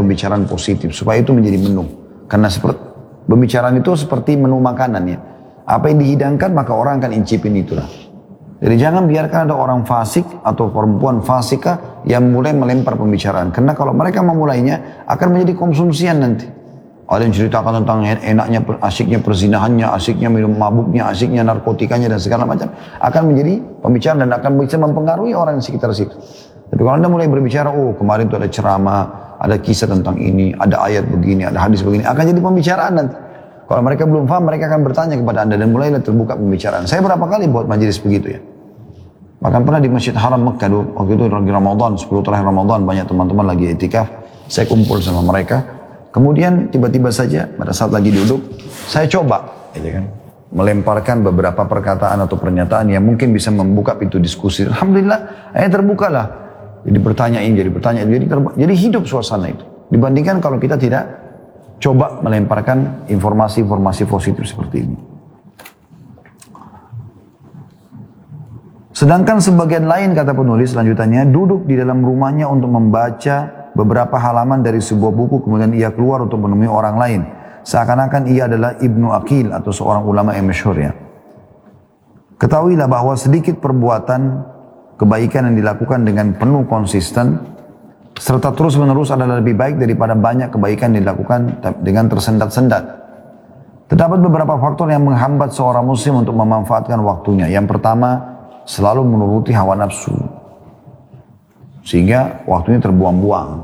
pembicaraan positif supaya itu menjadi menu. Karena pembicaraan itu seperti menu makanan ya. Apa yang dihidangkan maka orang akan incipin itulah. Jadi jangan biarkan ada orang fasik atau perempuan fasika yang mulai melempar pembicaraan. Karena kalau mereka memulainya akan menjadi konsumsian nanti. Ada yang ceritakan tentang enaknya, asiknya perzinahannya, asiknya minum mabuknya, asiknya narkotikanya dan segala macam. Akan menjadi pembicaraan dan akan bisa mempengaruhi orang di sekitar situ. Tapi kalau Anda mulai berbicara, oh kemarin itu ada ceramah, ada kisah tentang ini, ada ayat begini, ada hadis begini. Akan jadi pembicaraan nanti. Kalau mereka belum paham, mereka akan bertanya kepada Anda dan mulailah terbuka pembicaraan. Saya berapa kali buat majelis begitu ya. Bahkan pernah di Masjid Haram Mekah dulu, waktu itu lagi Ramadan, 10 terakhir Ramadan, banyak teman-teman lagi itikaf. Saya kumpul sama mereka. Kemudian tiba-tiba saja pada saat lagi duduk, saya coba gitu kan, melemparkan beberapa perkataan atau pernyataan yang mungkin bisa membuka pintu diskusi. Alhamdulillah, terbukalah. Jadi bertanya, jadi hidup suasana itu. Dibandingkan kalau kita tidak coba melemparkan informasi-informasi positif seperti ini. Sedangkan sebagian lain, kata penulis lanjutannya, duduk di dalam rumahnya untuk membaca beberapa halaman dari sebuah buku, kemudian ia keluar untuk menemui orang lain. Seakan-akan ia adalah Ibnu Aqil atau seorang ulama yang masyhur ya. Ketahuilah bahwa sedikit perbuatan kebaikan yang dilakukan dengan penuh konsisten, serta terus-menerus adalah lebih baik daripada banyak kebaikan yang dilakukan dengan tersendat-sendat. Terdapat beberapa faktor yang menghambat seorang muslim untuk memanfaatkan waktunya. Yang pertama, selalu menuruti hawa nafsu. Sehingga waktunya terbuang-buang.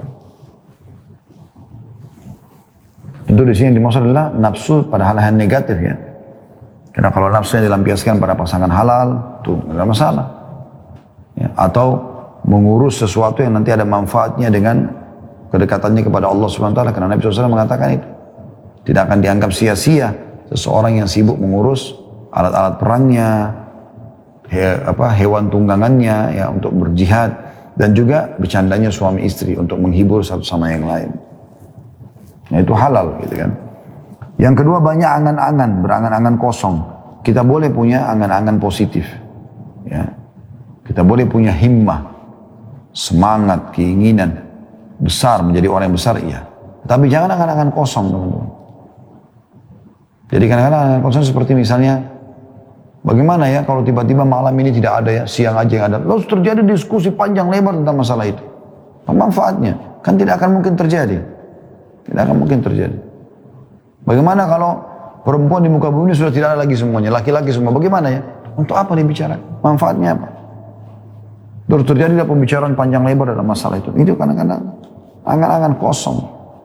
Tentu di sini yang dimaksud adalah nafsu pada hal-hal negatif ya. Karena kalau nafsu yang dilampiaskan pada pasangan halal, itu tidak ada masalah. Ya, atau mengurus sesuatu yang nanti ada manfaatnya dengan kedekatannya kepada Allah SWT. Karena Nabi SAW mengatakan itu. Tidak akan dianggap sia-sia seseorang yang sibuk mengurus alat-alat perangnya, hewan tunggangannya ya untuk berjihad. Dan juga bercandanya suami istri untuk menghibur satu sama yang lain. Nah itu halal gitu kan. Yang kedua, banyak angan-angan, berangan-angan kosong. Kita boleh punya angan-angan positif. Ya. Kita boleh punya himmah, semangat, keinginan besar, menjadi orang yang besar, iya. Tapi jangan angan-angan kosong teman-teman. Jadi kadang-kadang angan kosong seperti misalnya, bagaimana ya kalau tiba-tiba malam ini tidak ada ya, siang aja yang ada. Lalu terjadi diskusi panjang lebar tentang masalah itu. Apa manfaatnya? Kan tidak akan mungkin terjadi. Tidak akan mungkin terjadi. Bagaimana kalau perempuan di muka bumi ini sudah tidak ada lagi semuanya, laki-laki semua. Bagaimana ya? Untuk apa dibicara? Manfaatnya apa? Terus terjadilah pembicaraan panjang lebar dalam masalah itu. Itu kadang-kadang angan-angan kosong.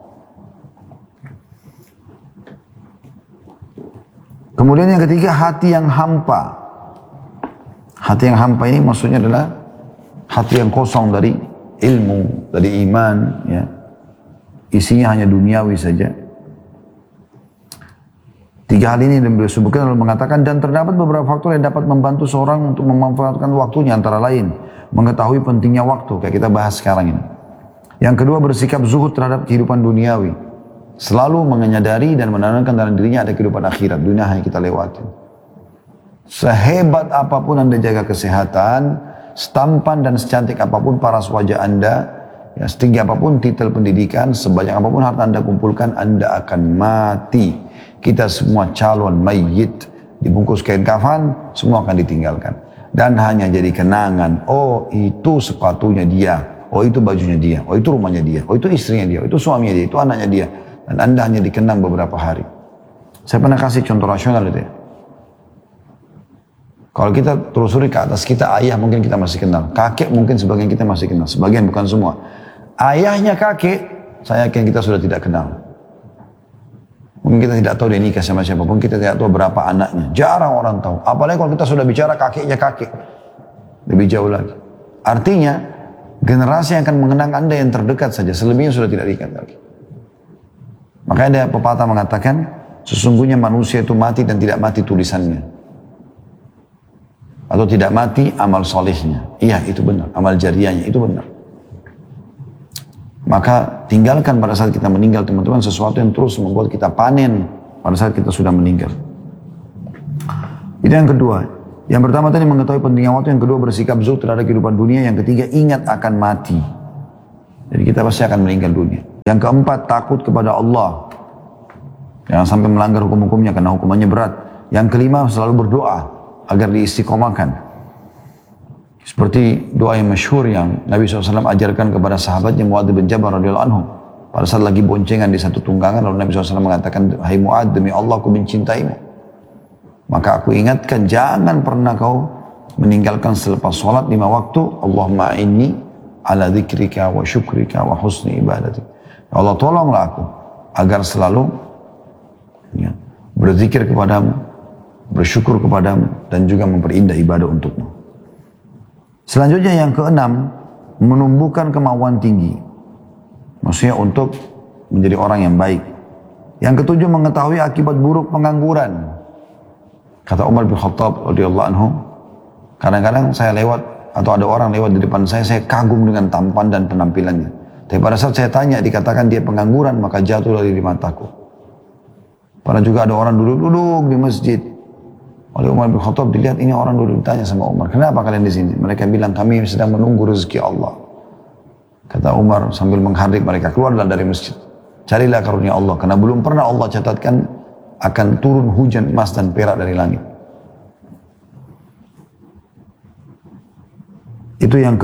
Kemudian yang ketiga, hati yang hampa. Hati yang hampa ini maksudnya adalah hati yang kosong dari ilmu, dari iman, ya. Isinya hanya duniawi saja. Tiga hal ini yang beliau sebutkan lalu mengatakan, dan terdapat beberapa faktor yang dapat membantu seorang untuk memanfaatkan waktunya, antara lain mengetahui pentingnya waktu, kayak kita bahas sekarang ini. Yang kedua, bersikap zuhud terhadap kehidupan duniawi. Selalu menyadari dan menanamkan dalam dirinya ada kehidupan akhirat, dunia hanya kita lewati. Sehebat apapun Anda jaga kesehatan, setampan dan secantik apapun paras wajah Anda, ya, setinggi apapun titel pendidikan, sebanyak apapun harta Anda kumpulkan, Anda akan mati. Kita semua calon mayit, dibungkus kain kafan, semua akan ditinggalkan. Dan hanya jadi kenangan, oh itu sepatunya dia, oh itu bajunya dia, oh itu rumahnya dia, oh itu istrinya dia, oh itu suaminya dia, itu anaknya dia. Dan Anda hanya dikenang beberapa hari. Saya pernah kasih contoh rasional itu ya. Kalau kita telusuri ke atas kita, ayah mungkin kita masih kenal. Kakek mungkin sebagian kita masih kenal. Sebagian bukan semua. Ayahnya kakek, saya yakin kita sudah tidak kenal. Mungkin kita tidak tahu dia nikah sama siapapun. Kita tidak tahu berapa anaknya. Jarang orang tahu. Apalagi kalau kita sudah bicara kakeknya kakek. Lebih jauh lagi. Artinya, generasi yang akan mengenang Anda yang terdekat saja. Selebihnya sudah tidak diingat lagi. Makanya ada pepatah mengatakan, sesungguhnya manusia itu mati dan tidak mati tulisannya. Atau tidak mati amal solehnya. Iya, itu benar. Amal jariahnya, itu benar. Maka tinggalkan pada saat kita meninggal, teman-teman, sesuatu yang terus membuat kita panen pada saat kita sudah meninggal. Itu yang kedua. Yang pertama tadi mengetahui pentingnya waktu. Yang kedua, bersikap zuhud terhadap kehidupan dunia. Yang ketiga, ingat akan mati. Jadi kita pasti akan meninggal dunia. Yang keempat, takut kepada Allah. Jangan sampai melanggar hukum-hukumnya karena hukumannya berat. Yang kelima, selalu berdoa agar diistiqomahkan. Seperti doa yang masyhur yang Nabi SAW ajarkan kepada sahabatnya Mu'adz bin Jabal radhiyallahu anhu. Pada saat lagi boncengan di satu tunggangan, lalu Nabi SAW mengatakan, "Hai Mu'adz, demi Allah aku mencintaimu. Maka aku ingatkan, jangan pernah kau meninggalkan selepas sholat 5 waktu. Allahumma inni ala dzikrika wa syukrika wa husni ibadatik." Ya Allah, tolonglah aku agar selalu berzikir kepadamu, bersyukur kepadamu, dan juga memperindah ibadah untukmu. Selanjutnya yang keenam, menumbuhkan kemauan tinggi. Maksudnya untuk menjadi orang yang baik. Yang ketujuh, mengetahui akibat buruk pengangguran. Kata Umar bin Khattab radhiyallahu anhu, kadang-kadang saya lewat atau ada orang lewat di depan saya kagum dengan tampan dan penampilannya. Tapi pada saat saya tanya, dikatakan dia pengangguran, maka jatuh dari mataku. Pernah juga ada orang duduk-duduk di masjid. Oleh Umar bin Khattab dilihat, ini orang duduk, ditanya sama Umar, "Kenapa kalian di sini?" Mereka bilang, "Kami sedang menunggu rezeki Allah." Kata Umar sambil menghardik mereka, "Keluarlah dari masjid. Carilah karunia Allah, karena belum pernah Allah catatkan akan turun hujan emas dan perak dari langit." Itu yang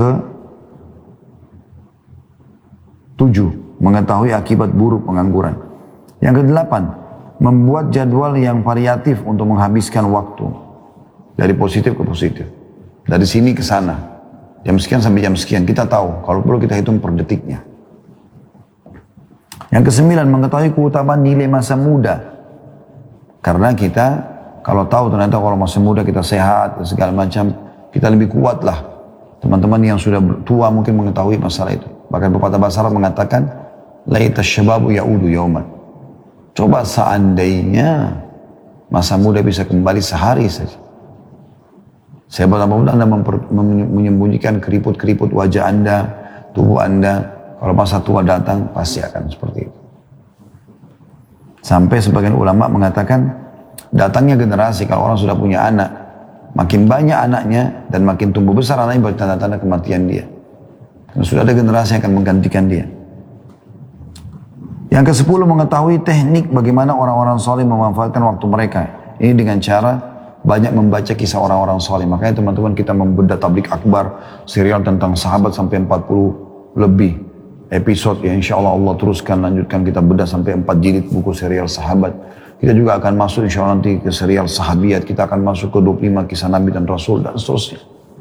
ke-7, mengetahui akibat buruk pengangguran. Yang ke-8, membuat jadwal yang variatif untuk menghabiskan waktu. Dari positif ke positif. Dari sini ke sana. Jam sekian sampai jam sekian. Kita tahu. Kalau perlu kita hitung per detiknya. Yang ke-9, mengetahui keutamaan nilai masa muda. Karena kita kalau tahu ternyata kalau masa muda kita sehat dan segala macam, kita lebih kuat lah. Teman-teman yang sudah tua mungkin mengetahui masalah itu. Bahkan pepatah bahasa Arab mengatakan, "Laita syababu ya'udu yauman." Coba seandainya masa muda bisa kembali sehari saja. Saya berapa Anda menyembunyikan keriput-keriput wajah Anda, tubuh Anda. Kalau masa tua datang, pasti akan seperti itu. Sampai sebagian ulama mengatakan, datangnya generasi kalau orang sudah punya anak, makin banyak anaknya dan makin tumbuh besar anaknya bertanda-tanda kematian dia. Karena sudah ada generasi yang akan menggantikan dia. Yang ke-10, mengetahui teknik bagaimana orang-orang soleh memanfaatkan waktu mereka. Ini dengan cara banyak membaca kisah orang-orang soleh. Makanya teman-teman kita membedah tablik akbar, serial tentang sahabat sampai 40 lebih episode. Ya insya Allah Allah teruskan, lanjutkan kita bedah sampai 4 jilid buku serial sahabat. Kita juga akan masuk insya Allah nanti ke serial sahabiat. Kita akan masuk ke 25 kisah Nabi dan Rasul dan seterusnya.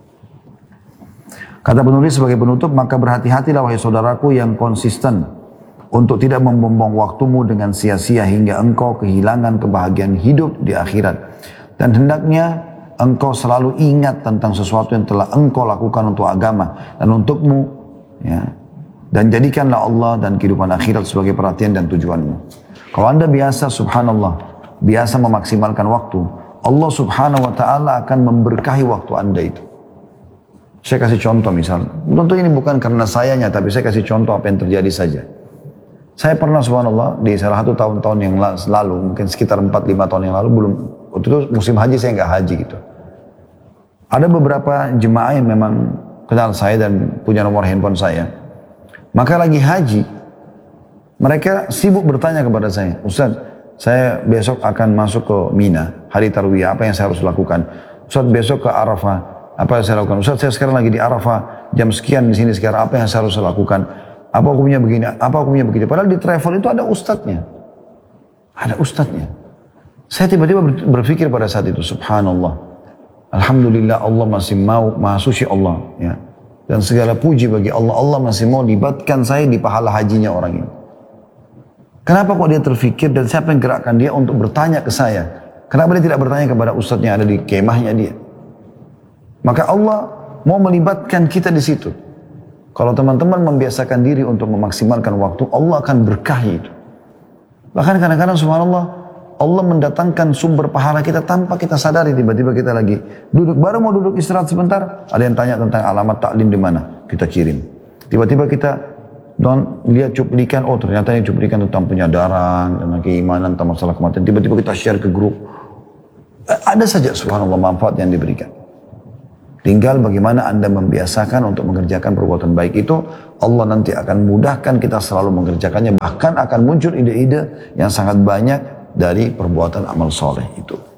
Kata penulis sebagai penutup, maka berhati-hatilah wahai saudaraku yang konsisten untuk tidak membuang waktumu dengan sia-sia hingga engkau kehilangan kebahagiaan hidup di akhirat. Dan hendaknya engkau selalu ingat tentang sesuatu yang telah engkau lakukan untuk agama dan untukmu. Ya. Dan jadikanlah Allah dan kehidupan akhirat sebagai perhatian dan tujuanmu. Kalau Anda biasa, subhanallah, biasa memaksimalkan waktu, Allah subhanahu wa ta'ala akan memberkahi waktu Anda itu. Saya kasih contoh misal, tentu ini bukan karena sayanya, tapi saya kasih contoh apa yang terjadi saja. Saya pernah subhanallah di salah satu tahun-tahun yang lalu, mungkin sekitar 4-5 tahun yang lalu, waktu itu musim haji saya nggak haji gitu. Ada beberapa jemaah yang memang kenal saya dan punya nomor handphone saya. Maka lagi haji, mereka sibuk bertanya kepada saya, "Ustaz, saya besok akan masuk ke Mina, hari Tarwiyah, apa yang saya harus lakukan? Ustaz, besok ke Arafah, apa yang saya lakukan? Ustaz, saya sekarang lagi di Arafah, jam sekian di sini sekarang, apa yang saya harus lakukan? Apa hukumnya begini, apa hukumnya begitu?" Padahal di travel itu ada ustadznya. Ada ustadznya. Saya tiba-tiba berpikir pada saat itu, subhanallah. Alhamdulillah Allah masih mau, maha suci Allah. Ya. Dan segala puji bagi Allah. Allah masih mau libatkan saya di pahala hajinya orang ini. Kenapa kok dia terfikir dan siapa yang gerakkan dia untuk bertanya ke saya? Kenapa dia tidak bertanya kepada ustadznya yang ada di kemahnya dia? Maka Allah mau melibatkan kita di situ. Kalau teman-teman membiasakan diri untuk memaksimalkan waktu, Allah akan berkahi itu. Bahkan kadang-kadang subhanallah, Allah mendatangkan sumber pahala kita tanpa kita sadari. Tiba-tiba kita lagi duduk, baru mau duduk istirahat sebentar, ada yang tanya tentang alamat taklim di mana, kita kirim. Tiba-tiba kita lihat cuplikan, oh ternyata ini cuplikan tentang penyadaran, tentang keimanan, tentang masalah kematian. Tiba-tiba kita share ke grup. Ada saja subhanallah manfaat yang diberikan. Tinggal bagaimana Anda membiasakan untuk mengerjakan perbuatan baik itu, Allah nanti akan mudahkan kita selalu mengerjakannya. Bahkan akan muncul ide-ide yang sangat banyak dari perbuatan amal soleh itu.